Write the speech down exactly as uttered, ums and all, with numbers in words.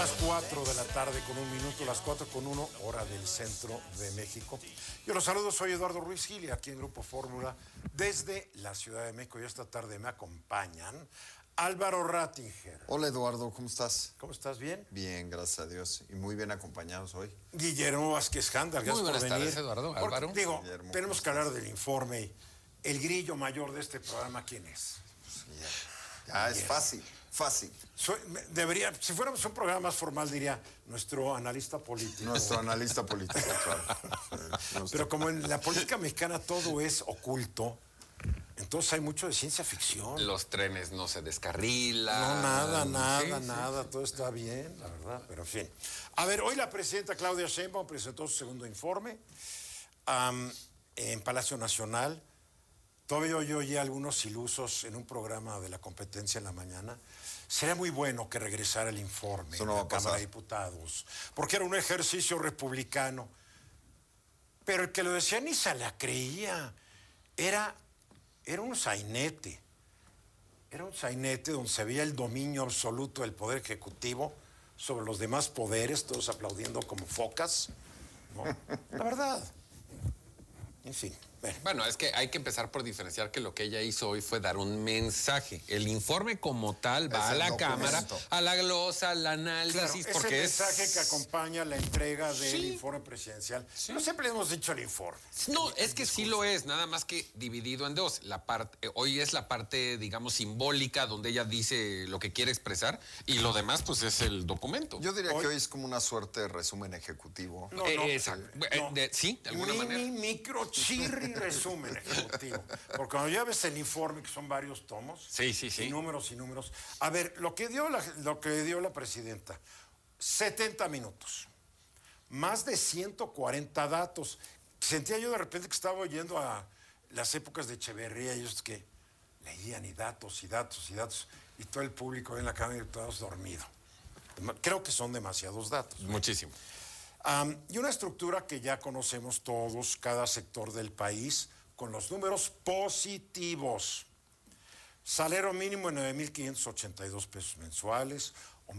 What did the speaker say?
las cuatro de la tarde con un minuto, las cuatro con uno, hora del centro de México. Yo los saludo, soy Eduardo Ruiz Gil, aquí en Grupo Fórmula, desde la Ciudad de México. Y esta tarde me acompañan Álvaro Rattinger. Hola Eduardo, ¿cómo estás? ¿Cómo estás? ¿Bien? Bien, gracias a Dios. Y muy bien acompañados hoy. Guillermo Vázquez Handal, gracias Muy buenas por venir. tardes, Eduardo. Porque, Álvaro. digo, Guillermo, tenemos que ¿cómo hablar del informe. El grillo mayor de este programa, ¿quién es? Ya, ya es fácil, fácil. Soy, debería, si fuéramos un programa más formal, diría nuestro analista político. Nuestro analista político, claro. Sí, Pero como en la política mexicana todo es oculto, entonces hay mucho de ciencia ficción. Los trenes no se descarrilan. No, nada, nada, Sí, sí. nada, todo está bien, la verdad, pero en fin. A ver, hoy la presidenta Claudia Sheinbaum presentó su segundo informe um, en Palacio Nacional. Todavía yo oí algunos ilusos en un programa de la competencia en la mañana. Sería muy bueno que regresara el informe Eso no en va la a pasar. Cámara de Diputados, porque era un ejercicio republicano. Pero el que lo decía ni se la creía. Era, era un sainete. Era un sainete donde se veía el dominio absoluto del Poder Ejecutivo sobre los demás poderes, todos aplaudiendo como focas, ¿no? La verdad. En fin. Bueno. Bueno, es que hay que empezar por diferenciar que lo que ella hizo hoy fue dar un mensaje. El informe como tal va Es a el la documento. Cámara, a la glosa, al análisis, Claro, es porque el es... mensaje que acompaña la entrega del Sí. informe presidencial. Sí. No siempre hemos dicho el informe. No, es que sí lo es, nada más que dividido en dos. La parte, hoy es la parte, digamos, simbólica, donde ella dice lo que quiere expresar, y lo demás, pues, es el documento. Yo diría Hoy- que hoy es como una suerte de resumen ejecutivo. No, Eh, no. exacto. Eh, No. de- sí, de alguna Mini, manera. micro, chirri resumen ejecutivo. Porque cuando ya ves el informe, que son varios tomos, Sí, sí, sí. y números y números. A ver, lo que dio la, lo que dio la presidenta, setenta minutos, más de ciento cuarenta datos. Sentía yo de repente que estaba oyendo a las épocas de Echeverría, ellos que leían y datos y datos y datos, y todo el público en la Cámara de Diputados dormido. Creo que son demasiados datos. Muchísimo. Um, y una estructura que ya conocemos todos, cada sector del país, con los números positivos. Salario mínimo en nueve mil quinientos ochenta y dos pesos mensuales,